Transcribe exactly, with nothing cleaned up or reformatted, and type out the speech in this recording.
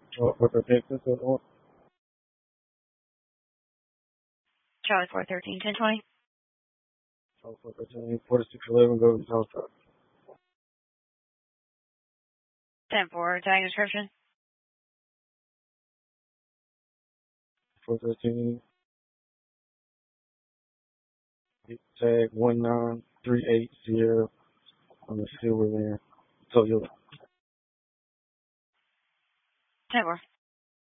Oh, four thirteen, ten twenty. Charlie four thirteen, ten twenty. Oh, four thirteen, forty-six eleven, go to Southside. ten four, tag description. four thirteen, tag one nine three eight Sierra on the silver van. Toyota. ten four.